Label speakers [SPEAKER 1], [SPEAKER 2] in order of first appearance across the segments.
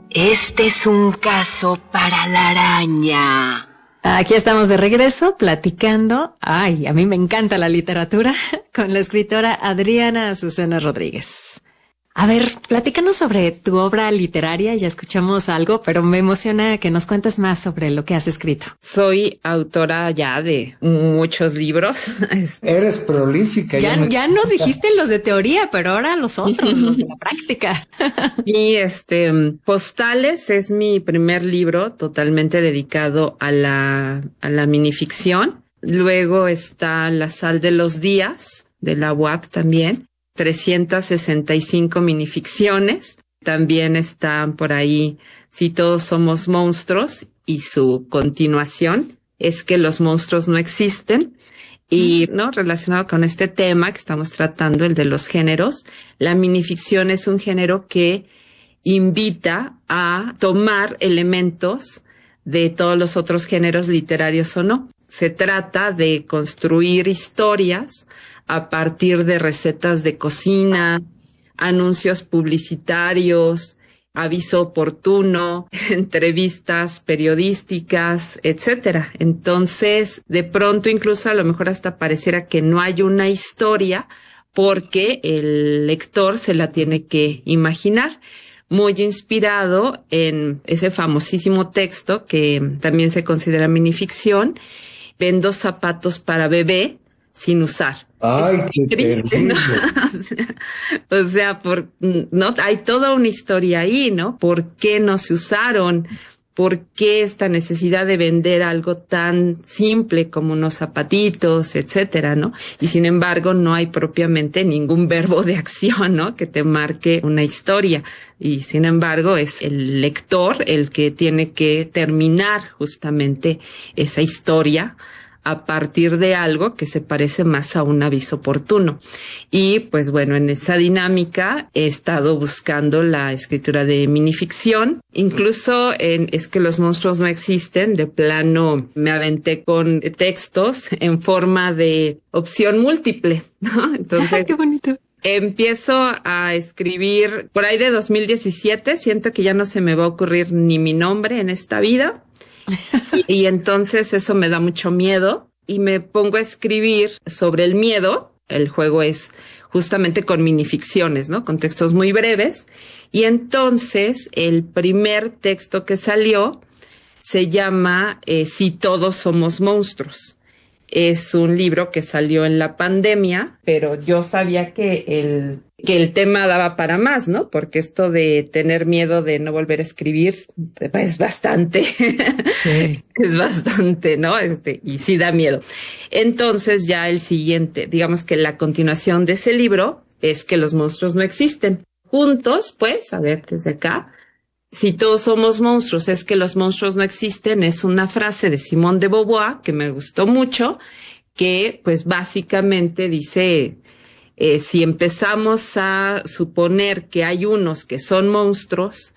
[SPEAKER 1] Este es un caso para la araña.
[SPEAKER 2] Aquí estamos de regreso platicando. Ay, a mí me encanta la literatura con la escritora Adriana Azucena Rodríguez. A ver, platícanos sobre tu obra literaria. Ya escuchamos algo, pero me emociona que nos cuentes más sobre lo que has escrito.
[SPEAKER 3] Soy autora ya de muchos libros.
[SPEAKER 4] Eres prolífica.
[SPEAKER 2] Ya nos dijiste los de teoría, pero ahora los otros, los de la práctica.
[SPEAKER 3] Y Postales es mi primer libro totalmente dedicado a la minificción. Luego está La sal de los días, de la UAP también. 365 minificciones. También están por ahí Si todos somos monstruos, y su continuación es que los monstruos no existen. Y no relacionado con este tema que estamos tratando, el de los géneros, la minificción es un género que invita a tomar elementos de todos los otros géneros literarios o no. Se trata de construir historias a partir de recetas de cocina, anuncios publicitarios, aviso oportuno, entrevistas periodísticas, etcétera. Entonces, de pronto incluso a lo mejor hasta pareciera que no hay una historia porque el lector se la tiene que imaginar. Muy inspirado en ese famosísimo texto que también se considera minificción, Vendo zapatos para bebé sin usar.
[SPEAKER 4] Ay, qué
[SPEAKER 3] triste, ¿no? O sea, no, hay toda una historia ahí, ¿no? ¿Por qué no se usaron? ¿Por qué esta necesidad de vender algo tan simple como unos zapatitos, etcétera, ¿no? Y sin embargo, no hay propiamente ningún verbo de acción, ¿no? Que te marque una historia. Y sin embargo, es el lector el que tiene que terminar justamente esa historia a partir de algo que se parece más a un aviso oportuno. Y pues bueno, en esa dinámica he estado buscando la escritura de minificción. Incluso Es que los monstruos no existen, de plano me aventé con textos en forma de opción múltiple, ¿no? Entonces,
[SPEAKER 2] ¡qué bonito!
[SPEAKER 3] Empiezo a escribir por ahí de 2017, siento que ya no se me va a ocurrir ni mi nombre en esta vida. Y entonces eso me da mucho miedo y me pongo a escribir sobre el miedo. El juego es justamente con minificciones, ¿no? Con textos muy breves. Y entonces el primer texto que salió se llama Si todos somos monstruos. Es un libro que salió en la pandemia, pero yo sabía que el tema daba para más, ¿no? Porque esto de tener miedo de no volver a escribir es bastante, sí. Es bastante, ¿no? Y sí da miedo. Entonces ya el siguiente, digamos que la continuación de ese libro es que los monstruos no existen. Juntos, pues, a ver, desde acá. Si todos somos monstruos, es que los monstruos no existen, es una frase de Simone de Beauvoir que me gustó mucho, que pues básicamente dice, si empezamos a suponer que hay unos que son monstruos,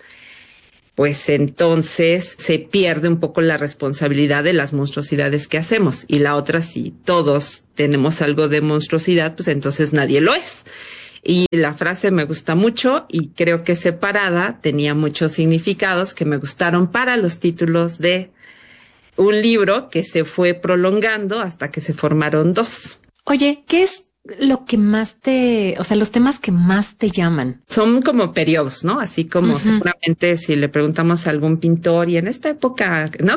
[SPEAKER 3] pues entonces se pierde un poco la responsabilidad de las monstruosidades que hacemos. Y la otra, si todos tenemos algo de monstruosidad, pues entonces nadie lo es. Y la frase me gusta mucho y creo que separada tenía muchos significados que me gustaron para los títulos de un libro que se fue prolongando hasta que se formaron dos.
[SPEAKER 2] Oye, ¿qué es lo que más los temas que más te llaman?
[SPEAKER 3] Son como periodos, ¿no? Así como seguramente si le preguntamos a algún pintor y en esta época, ¿no?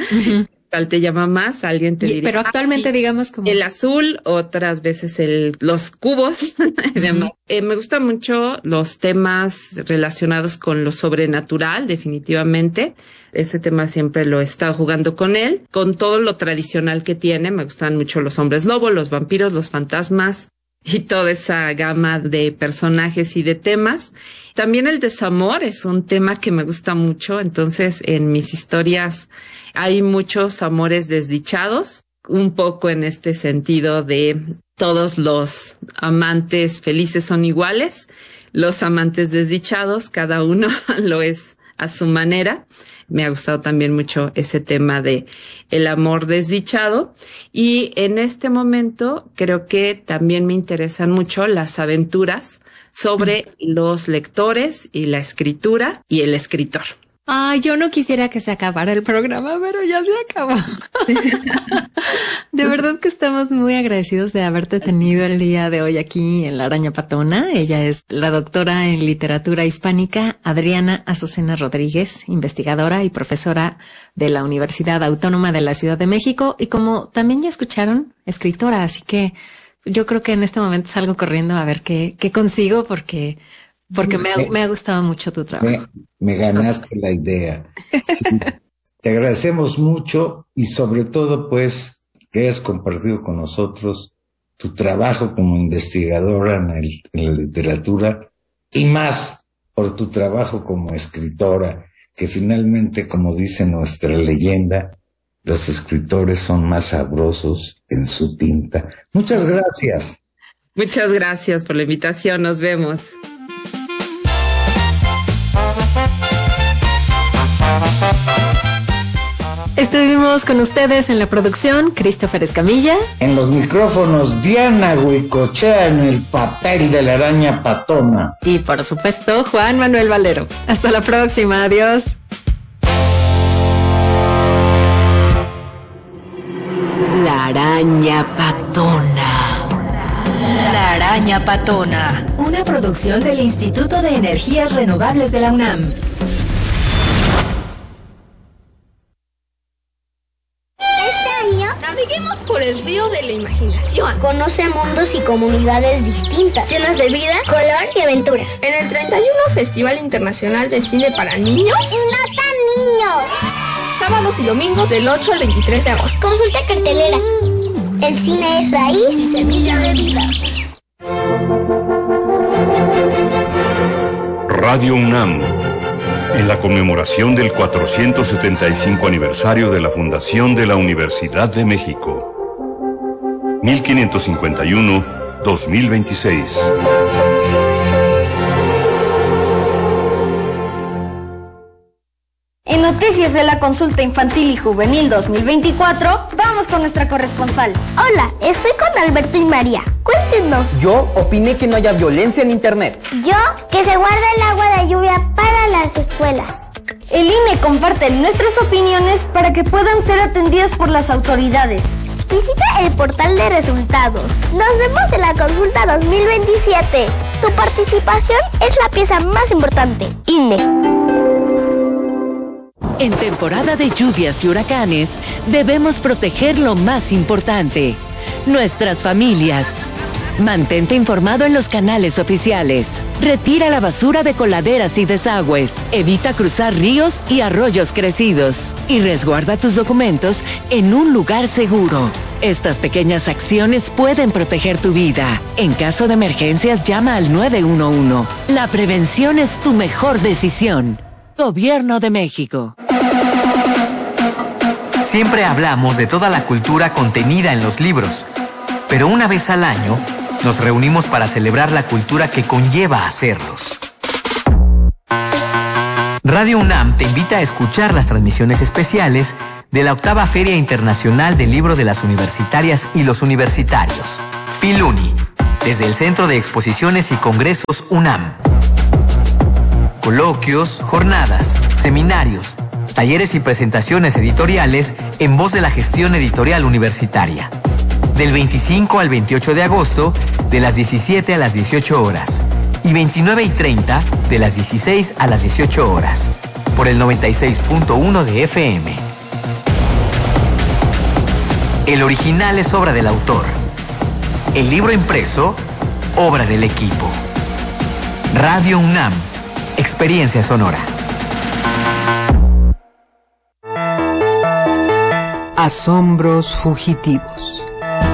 [SPEAKER 3] ¿Cuál te llama más? Alguien te diría.
[SPEAKER 2] Pero actualmente, digamos, como
[SPEAKER 3] el azul, otras veces los cubos y demás. Me gustan mucho los temas relacionados con lo sobrenatural, definitivamente. Ese tema siempre lo he estado jugando con él. Con todo lo tradicional que tiene, me gustan mucho los hombres lobo, los vampiros, los fantasmas y toda esa gama de personajes y de temas. También el desamor es un tema que me gusta mucho. Entonces, en mis historias hay muchos amores desdichados, un poco en este sentido de todos los amantes felices son iguales, los amantes desdichados, cada uno lo es a su manera. Me ha gustado también mucho ese tema de el amor desdichado. Y en este momento creo que también me interesan mucho las aventuras sobre los lectores y la escritura y el escritor.
[SPEAKER 2] Ay, yo no quisiera que se acabara el programa, pero ya se acabó. De verdad que estamos muy agradecidos de haberte tenido el día de hoy aquí en La Araña Patona. Ella es la doctora en literatura hispánica Adriana Azucena Rodríguez, investigadora y profesora de la Universidad Autónoma de la Ciudad de México y, como también ya escucharon, escritora. Así que yo creo que en este momento salgo corriendo a ver qué consigo porque me ha gustado mucho tu trabajo.
[SPEAKER 4] Me ganaste la idea. Sí. Te agradecemos mucho y sobre todo, pues, que hayas compartido con nosotros tu trabajo como investigadora en la literatura y más por tu trabajo como escritora, que finalmente, como dice nuestra leyenda, los escritores son más sabrosos en su tinta. Muchas gracias.
[SPEAKER 3] Muchas gracias por la invitación. Nos vemos.
[SPEAKER 2] Estuvimos con ustedes en la producción Christopher Escamilla.
[SPEAKER 4] En los micrófonos Diana Huicochea en el papel de la araña patona.
[SPEAKER 2] Y por supuesto Juan Manuel Valero. Hasta la próxima, adiós.
[SPEAKER 1] La araña patona. La araña patona.
[SPEAKER 5] Una producción del Instituto de Energías Renovables de la UNAM.
[SPEAKER 6] Naveguemos por el río de la imaginación.
[SPEAKER 7] Conoce mundos y comunidades distintas,
[SPEAKER 6] Llenas de vida,
[SPEAKER 7] color y aventuras.
[SPEAKER 6] en el 31 Festival Internacional de Cine para Niños.
[SPEAKER 7] Y no tan niños.
[SPEAKER 6] Sábados y domingos del 8 al 23 de agosto.
[SPEAKER 7] Consulta cartelera. El cine es raíz
[SPEAKER 6] Y semilla de vida.
[SPEAKER 8] Radio UNAM, en la conmemoración del 475 aniversario de la fundación de la Universidad de México. 1551-2026.
[SPEAKER 9] En Noticias de la Consulta Infantil y Juvenil 2024, vamos con nuestra corresponsal.
[SPEAKER 7] Hola, estoy con Alberto y María. Cuéntenos.
[SPEAKER 10] Yo opiné que no haya violencia en Internet.
[SPEAKER 7] Yo, que se guarde el agua de lluvia para las escuelas.
[SPEAKER 9] El INE comparte nuestras opiniones para que puedan ser atendidas por las autoridades.
[SPEAKER 7] Visita el portal de resultados. Nos vemos en la consulta 2027. Tu participación es la pieza más importante. INE.
[SPEAKER 1] En temporada de lluvias y huracanes, debemos proteger lo más importante, nuestras familias. Mantente informado en los canales oficiales. Retira la basura de coladeras y desagües. Evita cruzar ríos y arroyos crecidos. Y resguarda tus documentos en un lugar seguro. Estas pequeñas acciones pueden proteger tu vida. En caso de emergencias, llama al 911. La prevención es tu mejor decisión. Gobierno de México.
[SPEAKER 11] Siempre hablamos de toda la cultura contenida en los libros, pero una vez al año nos reunimos para celebrar la cultura que conlleva hacerlos. Radio UNAM te invita a escuchar las transmisiones especiales de la 8ª Feria Internacional del Libro de las Universitarias y los Universitarios, FILUNI, desde el Centro de Exposiciones y Congresos UNAM. Coloquios, jornadas, seminarios, talleres y presentaciones editoriales en voz de la gestión editorial universitaria. Del 25 al 28 de agosto, de las 17 a las 18 horas. Y 29 y 30, de las 16 a las 18 horas. Por el 96.1 de FM. El original es obra del autor. El libro impreso, obra del equipo. Radio UNAM. Experiencia sonora.
[SPEAKER 12] Asombros fugitivos.